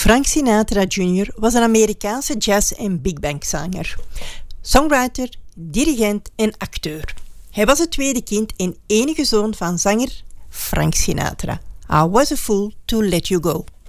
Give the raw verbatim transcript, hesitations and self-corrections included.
Frank Sinatra junior was een Amerikaanse jazz- en big band zanger, songwriter, dirigent en acteur. Hij was het tweede kind en enige zoon van zanger Frank Sinatra. I was a fool to let you go.